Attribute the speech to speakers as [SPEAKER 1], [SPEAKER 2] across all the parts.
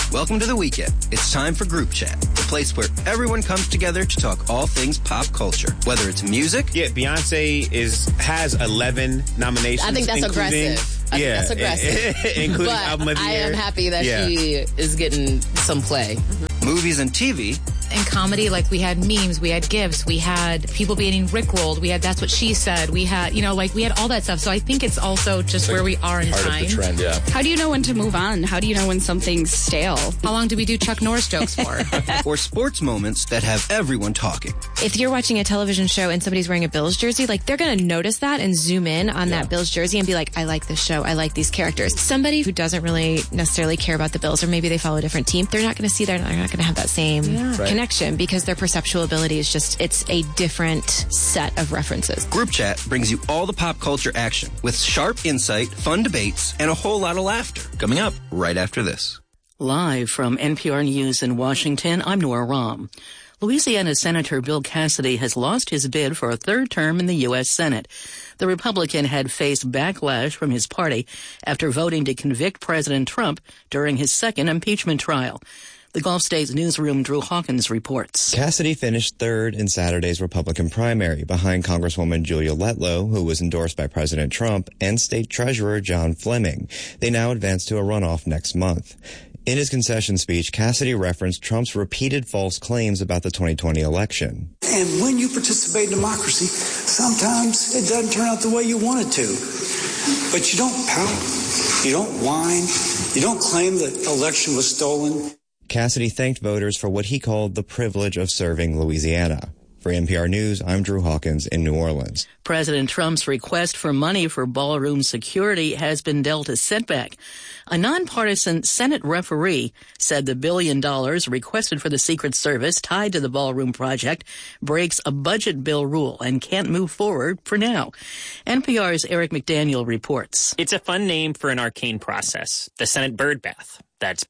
[SPEAKER 1] Welcome to the weekend. It's time for Group Chat, the place where everyone comes together to talk all things pop culture. Whether it's music.
[SPEAKER 2] Yeah, Beyonce has 11 nominations.
[SPEAKER 3] I think that's aggressive. I think that's aggressive.
[SPEAKER 2] Including
[SPEAKER 3] but
[SPEAKER 2] Album of the Year.
[SPEAKER 3] I am happy that she is getting some play.
[SPEAKER 1] Movies and TV.
[SPEAKER 4] In comedy, like we had memes, we had gifs, we had people being rickrolled, we had That's What She Said, we had, we had all that stuff. So I think it's also just where we are in
[SPEAKER 5] part
[SPEAKER 4] time.
[SPEAKER 5] Of the trend, yeah.
[SPEAKER 6] How do you know when to move on? How do you know when something's stale?
[SPEAKER 4] How long do we do Chuck Norris jokes for?
[SPEAKER 1] Or sports moments that have everyone talking.
[SPEAKER 7] If you're watching a television show and somebody's wearing a Bills jersey, they're going to notice that and zoom in on that Bills jersey and be like, I like this show. I like these characters. Somebody who doesn't really necessarily care about the Bills, or maybe they follow a different team, they're not going to see that. They're not going to have that same connection because their perceptual ability is it's a different set of references.
[SPEAKER 1] Group Chat brings you all the pop culture action with sharp insight, fun debates, and a whole lot of laughter. Coming up right after this.
[SPEAKER 8] Live from NPR News in Washington, I'm Nora Rahm. Louisiana Senator Bill Cassidy has lost his bid for a third term in the U.S. Senate. The Republican had faced backlash from his party after voting to convict President Trump during his second impeachment trial. The Gulf States Newsroom, Drew Hawkins reports.
[SPEAKER 9] Cassidy finished third in Saturday's Republican primary behind Congresswoman Julia Letlow, who was endorsed by President Trump, and State Treasurer John Fleming. They now advance to a runoff next month. In his concession speech, Cassidy referenced Trump's repeated false claims about the 2020 election.
[SPEAKER 10] And when you participate in democracy, sometimes it doesn't turn out the way you want it to. But you don't pout, you don't whine, you don't claim the election was stolen.
[SPEAKER 9] Cassidy thanked voters for what he called the privilege of serving Louisiana. For NPR News, I'm Drew Hawkins in New Orleans.
[SPEAKER 8] President Trump's request for money for ballroom security has been dealt a setback. A nonpartisan Senate referee said the $1 billion requested for the Secret Service tied to the ballroom project breaks a budget bill rule and can't move forward for now. NPR's Eric McDaniel reports.
[SPEAKER 11] It's a fun name for an arcane process, the Senate birdbath. That's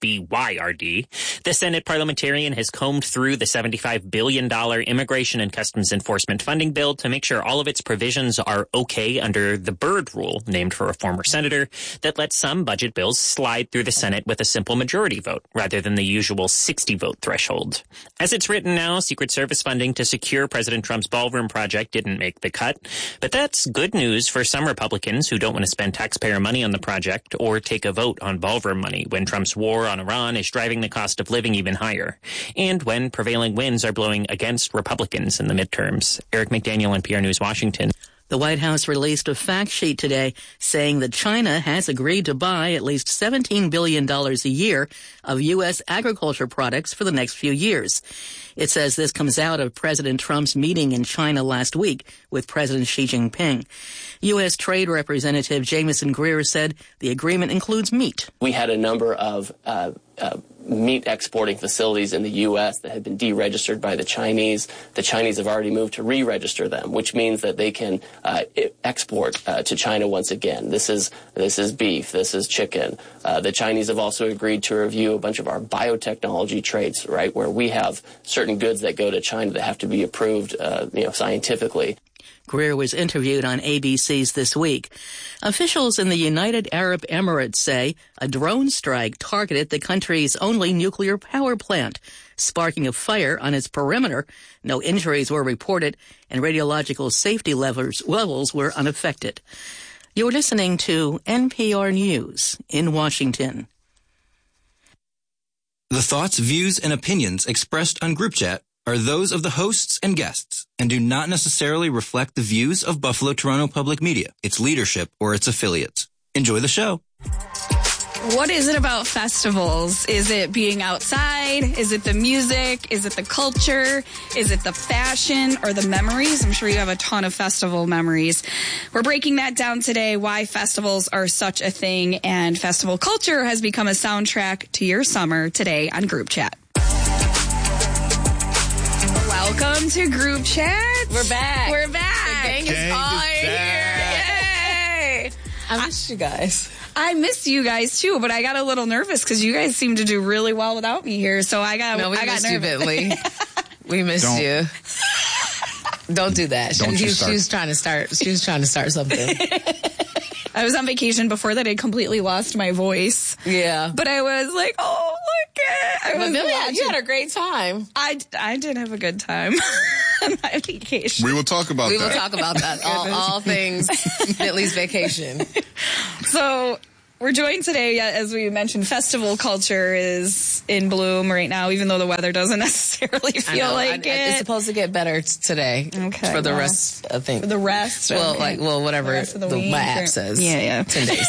[SPEAKER 11] BYRD. The Senate parliamentarian has combed through the $75 billion Immigration and Customs Enforcement funding bill to make sure all of its provisions are okay under the Byrd Rule, named for a former senator, that lets some budget bills slide through the Senate with a simple majority vote, rather than the usual 60-vote threshold. As it's written now, Secret Service funding to secure President Trump's ballroom project didn't make the cut. But that's good news for some Republicans who don't want to spend taxpayer money on the project or take a vote on ballroom money when Trump's war on Iran is driving the cost of living even higher, and when prevailing winds are blowing against Republicans in the midterms. Eric McDaniel, NPR News, Washington.
[SPEAKER 8] The White House released a fact sheet today saying that China has agreed to buy at least $17 billion a year of U.S. agriculture products for the next few years. It says this comes out of President Trump's meeting in China last week with President Xi Jinping. U.S. Trade Representative Jamieson Greer said the agreement includes meat.
[SPEAKER 12] We had a number of meat exporting facilities in the U.S. that had been deregistered by the Chinese. The Chinese have already moved to re-register them, which means that they can export to China once again. This is beef. This is chicken. The Chinese have also agreed to review a bunch of our biotechnology traits, right, where we have certain goods that go to China that have to be approved, scientifically.
[SPEAKER 8] Greer was interviewed on ABC's This Week. Officials in the United Arab Emirates say a drone strike targeted the country's only nuclear power plant, sparking a fire on its perimeter. No injuries were reported, and radiological safety levels were unaffected. You're listening to NPR News in Washington.
[SPEAKER 1] The thoughts, views, and opinions expressed on Group Chat are those of the hosts and guests and do not necessarily reflect the views of Buffalo Toronto Public Media, its leadership, or its affiliates. Enjoy the show.
[SPEAKER 6] What is it about festivals? Is it being outside? Is it the music? Is it the culture? Is it the fashion or the memories? I'm sure you have a ton of festival memories. We're breaking that down today, why festivals are such a thing, and festival culture has become a soundtrack to your summer, today on Group Chat. Welcome to Group Chat.
[SPEAKER 3] We're back.
[SPEAKER 6] We're back.
[SPEAKER 3] The gang is all here.
[SPEAKER 6] Yay.
[SPEAKER 3] I missed you guys.
[SPEAKER 6] I miss you guys too, but I got a little nervous because you guys seem to do really well without me here. So I got
[SPEAKER 3] nervous.
[SPEAKER 6] You,
[SPEAKER 3] Bentley. We missed you. Don't do that. She was trying to start something.
[SPEAKER 6] I was on vacation before that. I completely lost my voice.
[SPEAKER 3] Yeah.
[SPEAKER 6] But I was like, oh, look
[SPEAKER 3] You had a great time.
[SPEAKER 6] I did have a good time on my vacation.
[SPEAKER 5] We will talk about that.
[SPEAKER 3] We will talk about that. all things Bentley's vacation.
[SPEAKER 6] So we're joined today, as we mentioned, festival culture is in bloom right now, even though the weather doesn't necessarily feel like it.
[SPEAKER 3] It's supposed to get better today.
[SPEAKER 6] Okay.
[SPEAKER 3] For the rest, I think.
[SPEAKER 6] For the rest?
[SPEAKER 3] Well,
[SPEAKER 6] okay.
[SPEAKER 3] Whatever my app says.
[SPEAKER 6] Yeah.
[SPEAKER 3] 10 days.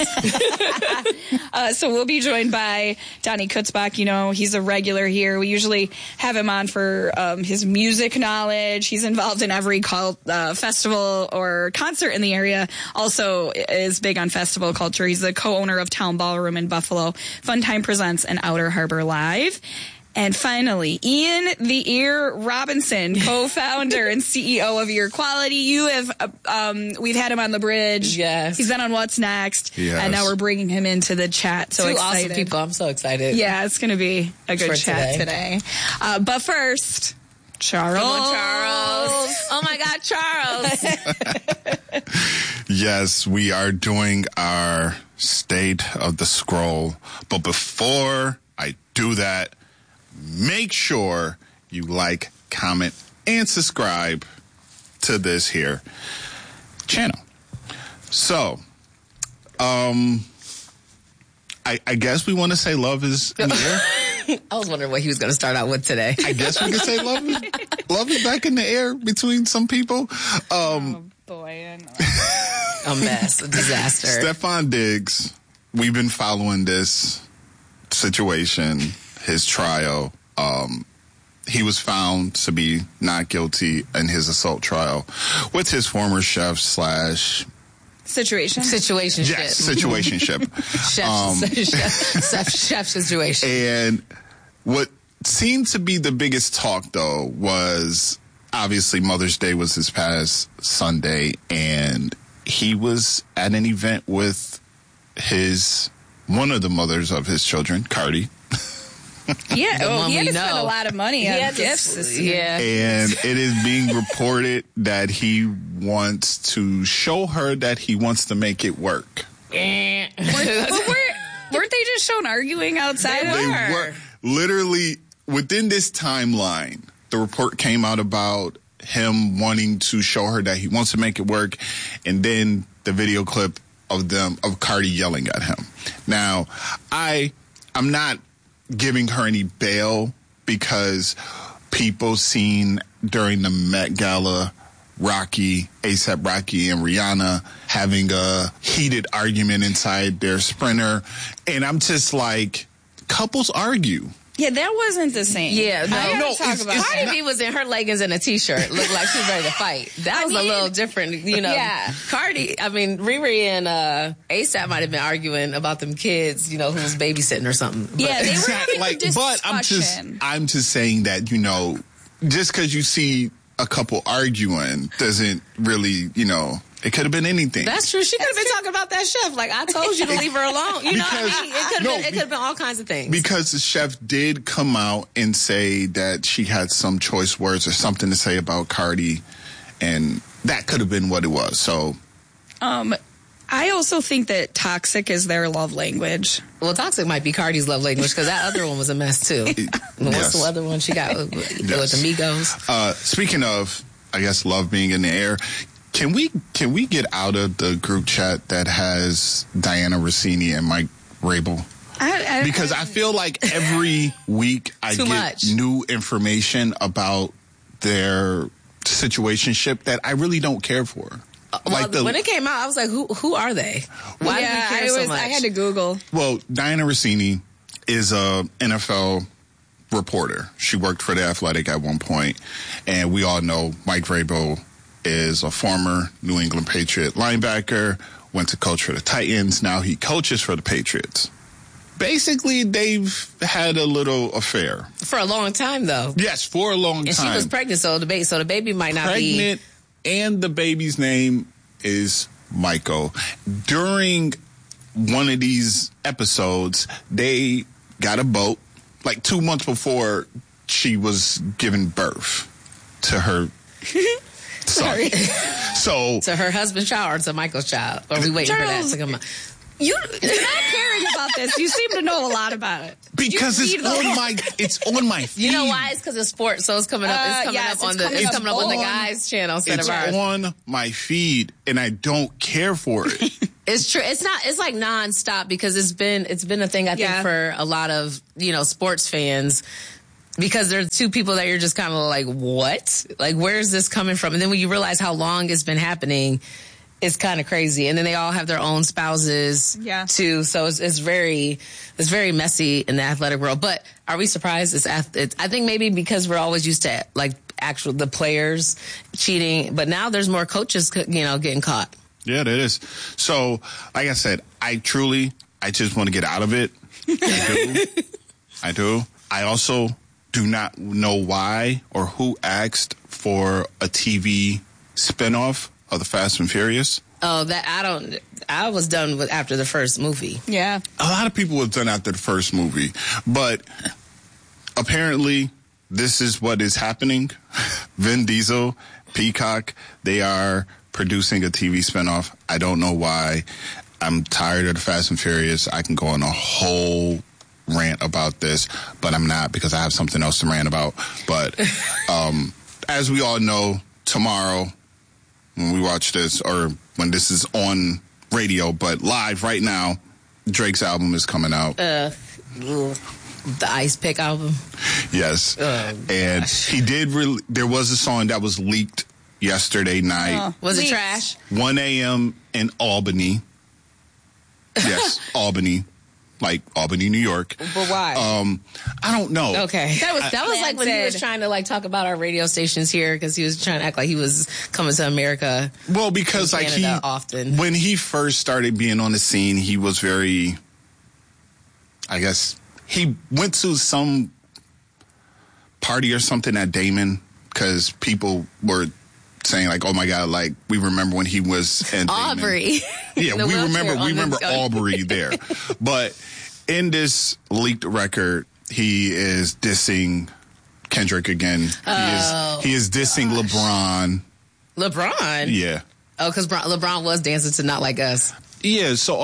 [SPEAKER 6] So we'll be joined by Donnie Kutzbach. You know, he's a regular here. We usually have him on for his music knowledge. He's involved in every festival or concert in the area. Also is big on festival culture. He's the co-owner of Town Ballroom in Buffalo, Funtime Presents, and Outer Harbor Live. And finally, Ian the Ear Robinson, co-founder and CEO of Ear Quality. You have, we've had him on the bridge.
[SPEAKER 3] Yes.
[SPEAKER 6] He's been on What's Next.
[SPEAKER 5] Yes.
[SPEAKER 6] And now we're bringing him into the chat. So
[SPEAKER 3] Two
[SPEAKER 6] excited.
[SPEAKER 3] awesome people. I'm so excited.
[SPEAKER 6] Yeah, it's going to be a good chat today. But first, Charles.
[SPEAKER 3] Come on, Charles. Oh my God, Charles.
[SPEAKER 5] Yes, we are doing our State of the Scroll. But before I do that, make sure you like, comment, and subscribe to this here channel. So, I guess we want to say love is in the air.
[SPEAKER 3] I was wondering what he was going to start out with today.
[SPEAKER 5] I guess we could say love is back in the air between some people.
[SPEAKER 6] Oh, boy. I know.
[SPEAKER 3] A mess, a disaster.
[SPEAKER 5] Stefan Diggs, we've been following this situation, his trial. He was found to be not guilty in his assault trial with his former chef /
[SPEAKER 6] Situationship.
[SPEAKER 5] Yes, situationship.
[SPEAKER 3] Chef situation.
[SPEAKER 5] And what seemed to be the biggest talk, though, was obviously Mother's Day was this past Sunday, and he was at an event with one of the mothers of his children, Cardi.
[SPEAKER 6] Yeah, he had to spend a lot of money on gifts this year.
[SPEAKER 3] Yeah.
[SPEAKER 5] And it is being reported that he wants to show her that he wants to make it work.
[SPEAKER 6] Weren't they just shown arguing outside?
[SPEAKER 5] They were literally within this timeline. The report came out about him wanting to show her that he wants to make it work, and then the video clip of Cardi yelling at him. Now, I'm not giving her any bail because people seen during the Met Gala A$AP Rocky and Rihanna having a heated argument inside their Sprinter, and I'm just like, couples argue.
[SPEAKER 6] Yeah, that wasn't the same.
[SPEAKER 3] Yeah, Cardi B was in her leggings and a t-shirt, looked like she was ready to fight. That was a little different, you know.
[SPEAKER 6] Yeah.
[SPEAKER 3] Riri and A$AP might have been arguing about them kids, you know, who was babysitting or something. But,
[SPEAKER 6] yeah, they were having a discussion.
[SPEAKER 5] But I'm just saying that, you know, just because you see a couple arguing doesn't really, you know. It could have been anything.
[SPEAKER 3] That's true. She could have been talking about that chef. Like, I told you to leave her alone. You know what I mean? It could have been all kinds of things.
[SPEAKER 5] Because the chef did come out and say that she had some choice words or something to say about Cardi, and that could have been what it was. So,
[SPEAKER 6] I also think that toxic is their love language.
[SPEAKER 3] Well, toxic might be Cardi's love language because that other one was a mess too. What's the other one she got with the Migos?
[SPEAKER 5] Speaking of, I guess, love being in the air. Can we get out of the group chat that has Diana Rossini and Mike Rabel? Because I feel like every week I get new information about their situationship that I really don't care for.
[SPEAKER 3] When it came out, I was like, who are they? Why do you care so much?
[SPEAKER 6] I had to Google.
[SPEAKER 5] Well, Diana Rossini is a NFL reporter. She worked for The Athletic at one point, and we all know Mike Vrabel is a former New England Patriot linebacker, went to coach for the Titans. Now he coaches for the Patriots. Basically, they've had a little affair.
[SPEAKER 3] For a long time, though.
[SPEAKER 5] Yes, for a long time.
[SPEAKER 3] And she was pregnant, so the baby might not be...
[SPEAKER 5] Pregnant, and the baby's name is Michael. During one of these episodes, they got a boat, like 2 months before she was giving birth to her...
[SPEAKER 3] Sorry. So to her husband's child or to Michael's child? Or are we waiting for that to come out?
[SPEAKER 6] You're not caring about this. You seem to know a lot about it.
[SPEAKER 5] Because it's on my feed.
[SPEAKER 3] You know why? It's because it's sports, so it's coming up. It's coming up on the guys' channel instead of ours.
[SPEAKER 5] It's on my feed, and I don't care for it.
[SPEAKER 3] It's true. It's not. It's like nonstop because it's been a thing I think for a lot of sports fans. Because there are two people that you're just kind of like, what? Like, where is this coming from? And then when you realize how long it's been happening, it's kind of crazy. And then they all have their own spouses, too. So it's very messy in the athletic world. But are we surprised? I think maybe because we're always used to like the players cheating, but now there's more coaches, getting caught.
[SPEAKER 5] Yeah, that is. So, like I said, I just want to get out of it. I do. I also do not know why or who asked for a TV spinoff of the Fast and Furious.
[SPEAKER 3] Oh, I was done with after the first movie.
[SPEAKER 6] Yeah.
[SPEAKER 5] A lot of people was done after the first movie, but apparently this is what is happening. Vin Diesel, Peacock, they are producing a TV spinoff. I don't know why. I'm tired of the Fast and Furious. I can go on a whole rant about this, but I'm not because I have something else to rant about. But as we all know, tomorrow when we watch this, or when this is on radio, but live right now, Drake's album is coming out.
[SPEAKER 3] The Ice Pick album.
[SPEAKER 5] Yes. And he did there was a song that was leaked yesterday night.
[SPEAKER 3] Was it trash?
[SPEAKER 5] 1 a.m. in Albany. Yes, Albany. Like Albany, New York.
[SPEAKER 3] But why?
[SPEAKER 5] I don't know.
[SPEAKER 3] Okay. That was like when he was trying to like talk about our radio stations here because he was trying to act like he was coming to America.
[SPEAKER 5] Well, because like when he first started being on the scene, he was very, I guess, he went to some party or something at Damon because people were saying like, oh my God, like we remember when he was in
[SPEAKER 3] Aubrey.
[SPEAKER 5] Yeah, we remember Aubrey there. But in this leaked record, he is dissing Kendrick again. He is dissing LeBron.
[SPEAKER 3] LeBron?
[SPEAKER 5] Yeah.
[SPEAKER 3] Oh, because LeBron was dancing to Not Like Us.
[SPEAKER 5] Yeah, so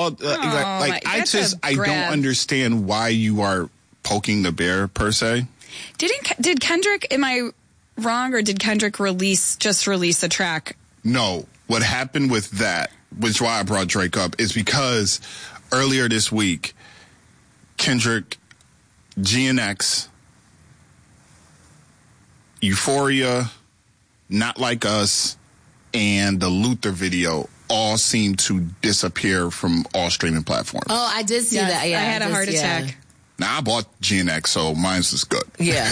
[SPEAKER 5] I don't understand why you are poking the bear per se.
[SPEAKER 6] Did Kendrick, am I wrong, or did Kendrick release a track?
[SPEAKER 5] No. What happened with that, which is why I brought Drake up, is because earlier this week, Kendrick, GNX, Euphoria, Not Like Us, and the Luther video all seemed to disappear from all streaming platforms.
[SPEAKER 3] Oh, I did see that. Yeah,
[SPEAKER 6] I had a heart attack.
[SPEAKER 3] Yeah.
[SPEAKER 5] Now, I bought GNX, so mine's is good.
[SPEAKER 3] Yeah.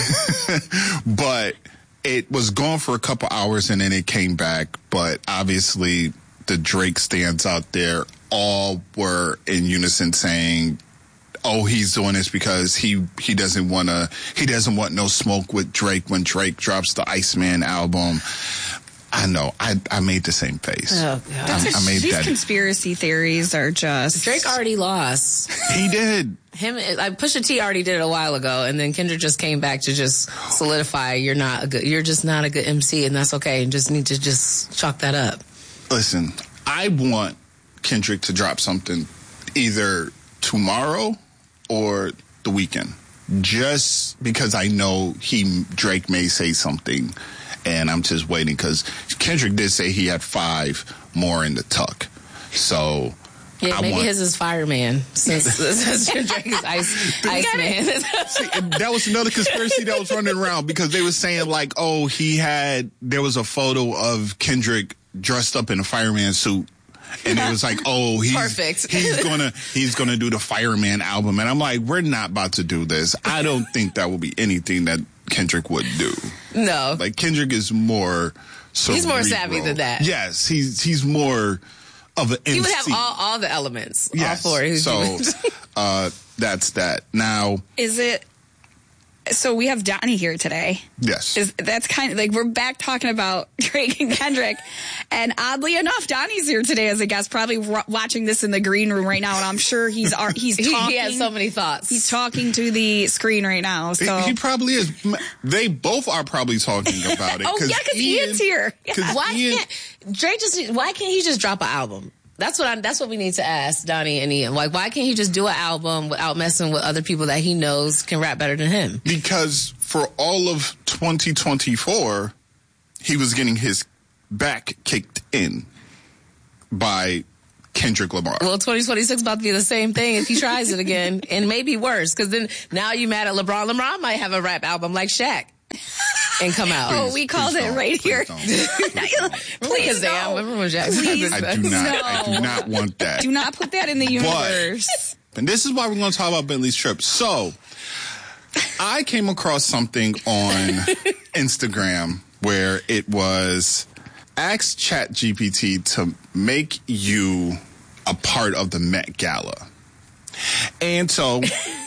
[SPEAKER 5] But it was gone for a couple hours and then it came back. But obviously, the Drake stands out there all were in unison saying, oh, he's doing this because he doesn't want no smoke with Drake when Drake drops the Iceman album. I know. I made the same face.
[SPEAKER 3] Oh, God.
[SPEAKER 6] These conspiracy theories are just...
[SPEAKER 3] Drake already lost.
[SPEAKER 5] He did.
[SPEAKER 3] Pusha T already did it a while ago, and then Kendrick just came back to just solidify you're just not a good MC, and that's okay, and just need to just chalk that up.
[SPEAKER 5] Listen, I want Kendrick to drop something either tomorrow or the weekend, just because I know Drake may say something. And I'm just waiting because Kendrick did say he had 5 more in the tuck. So
[SPEAKER 3] yeah, maybe his is Fireman since Drake is Iceman.
[SPEAKER 5] See, that was another conspiracy that was running around because they were saying like, oh, there was a photo of Kendrick dressed up in a fireman suit. And it was like, oh,
[SPEAKER 3] perfect.
[SPEAKER 5] he's gonna do the Fireman album. And I'm like, we're not about to do this. I don't think that will be anything that Kendrick would do.
[SPEAKER 3] No.
[SPEAKER 5] Like Kendrick is more cerebral.
[SPEAKER 3] He's more savvy than that.
[SPEAKER 5] Yes, he's more of an MC.
[SPEAKER 3] He would have all the elements.
[SPEAKER 5] Yes.
[SPEAKER 3] All 4.
[SPEAKER 5] So that's that. Now,
[SPEAKER 6] is it? So we have Donnie here today.
[SPEAKER 5] Yes.
[SPEAKER 6] That's kind of like we're back talking about Drake and Kendrick. And oddly enough, Donnie's here today as a guest, probably watching this in the green room right now. And I'm sure he's talking.
[SPEAKER 3] He has so many thoughts.
[SPEAKER 6] He's talking to the screen right now. So
[SPEAKER 5] he probably is. They both are probably talking about it.
[SPEAKER 6] Oh, yeah, because Ian's here. Yeah.
[SPEAKER 3] Why can't he just drop an album? That's what we need to ask Donnie and Ian. Like, why can't he just do an album without messing with other people that he knows can rap better than him?
[SPEAKER 5] Because for all of 2024, he was getting his back kicked in by Kendrick Lamar.
[SPEAKER 3] Well, 2026 about to be the same thing if he tries it again, and maybe worse. Because then now you mad at LeBron. LeBron might have a rap album like Shaq and come out.
[SPEAKER 6] Oh, we called it right here.
[SPEAKER 3] Please, damn. Remember Shaq?
[SPEAKER 5] I do not want that.
[SPEAKER 6] Do not put that in the universe.
[SPEAKER 5] And this is why we're going to talk about Bentley's trip. So, I came across something on Instagram where it was ask ChatGPT to make you a part of the Met Gala. And so